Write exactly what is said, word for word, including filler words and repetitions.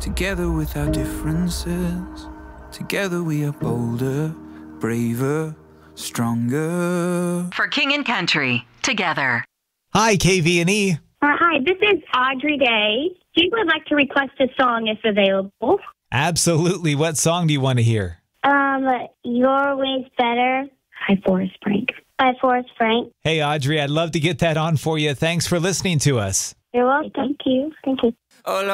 Together with our differences, together we are bolder, braver, stronger. For King and Country, together. Hi, K V and E. Uh, hi, this is Audrey Day. She would like to request a song if available. Absolutely. What song do you want to hear? Um, Your Way's Better by Forrest Frank. By Forrest Frank. Hey, Audrey, I'd love to get that on for you. Thanks for listening to us. You're welcome. Thank you. Thank you. All